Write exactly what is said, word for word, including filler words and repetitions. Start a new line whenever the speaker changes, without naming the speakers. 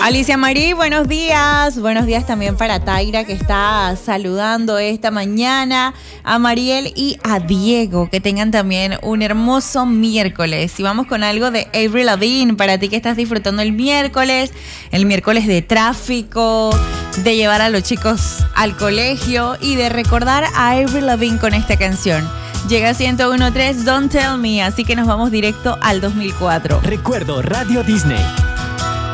Alicia Marí, buenos días. Buenos días también para Taira, que está saludando esta mañana. A Mariel y a Diego, que tengan también un hermoso miércoles. Y vamos con algo de Avril Lavigne, para ti que estás disfrutando el miércoles. El miércoles de tráfico, de llevar a los chicos al colegio y de recordar a Avril Lavigne con esta canción. Llega ciento uno punto tres, Don't Tell Me, así que nos vamos directo al dos mil cuatro.
Recuerdo Radio Disney.